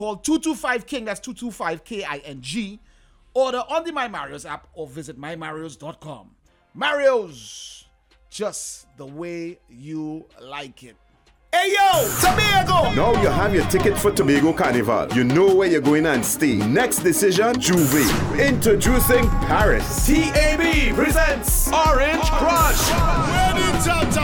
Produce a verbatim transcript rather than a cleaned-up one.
Call two two five King, that's two two five K I N G. Order on the My Mario's app or visit my marios dot com. Mario's, just the way you like it. Hey yo, Tobago! Now you have your ticket for Tobago Carnival. You know where you're going and stay. Next decision, Juve. Introducing Paris. T A B presents Orange Crush.